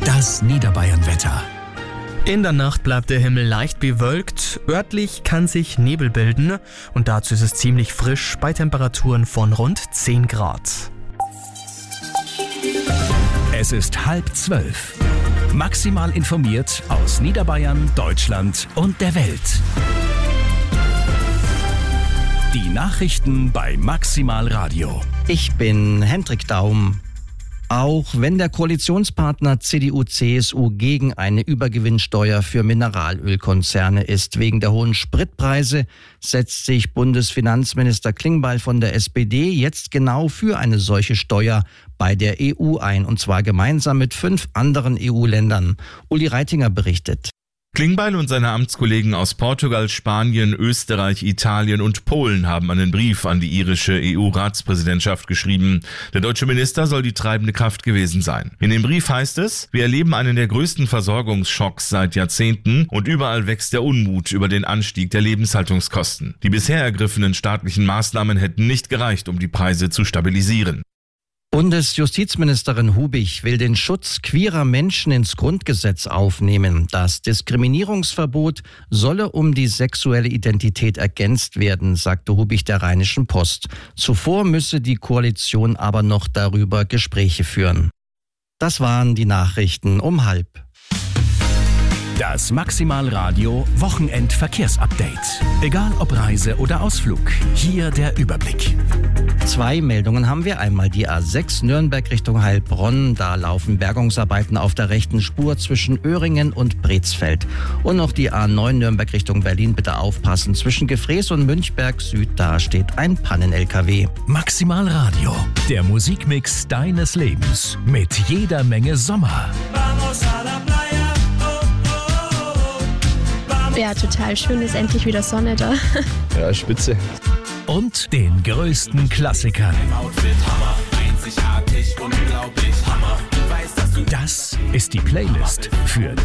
Das Niederbayern-Wetter. In der Nacht bleibt der Himmel leicht bewölkt, örtlich kann sich Nebel bilden und dazu ist es ziemlich frisch bei Temperaturen von rund 10 Grad. Es ist 11:30. Maximal informiert aus Niederbayern, Deutschland und der Welt. Die Nachrichten bei Maximal Radio. Ich bin Hendrik Daum. Auch wenn der Koalitionspartner CDU-CSU gegen eine Übergewinnsteuer für Mineralölkonzerne ist, wegen der hohen Spritpreise, setzt sich Bundesfinanzminister Klingbeil von der SPD jetzt genau für eine solche Steuer bei der EU ein, und zwar gemeinsam mit 5 anderen EU-Ländern. Uli Reitinger berichtet. Klingbeil und seine Amtskollegen aus Portugal, Spanien, Österreich, Italien und Polen haben einen Brief an die irische EU-Ratspräsidentschaft geschrieben. Der deutsche Minister soll die treibende Kraft gewesen sein. In dem Brief heißt es: Wir erleben einen der größten Versorgungsschocks seit Jahrzehnten und überall wächst der Unmut über den Anstieg der Lebenshaltungskosten. Die bisher ergriffenen staatlichen Maßnahmen hätten nicht gereicht, um die Preise zu stabilisieren. Bundesjustizministerin Hubig will den Schutz queerer Menschen ins Grundgesetz aufnehmen. Das Diskriminierungsverbot solle um die sexuelle Identität ergänzt werden, sagte Hubig der Rheinischen Post. Zuvor müsse die Koalition aber noch darüber Gespräche führen. Das waren die Nachrichten um 12:30. Das Maximal Radio Wochenendverkehrsupdate. Egal ob Reise oder Ausflug, hier der Überblick. 2 Meldungen haben wir. Einmal die A6 Nürnberg Richtung Heilbronn. Da laufen Bergungsarbeiten auf der rechten Spur zwischen Öhringen und Brezfeld. Und noch die A9 Nürnberg Richtung Berlin. Bitte aufpassen. Zwischen Gefrees und Münchberg Süd, da steht ein Pannen-LKW. Maximal Radio, der Musikmix deines Lebens. Mit jeder Menge Sommer. Ja, total schön, ist endlich wieder Sonne da. Ja, spitze. Und den größten Klassikern. Das ist die Playlist für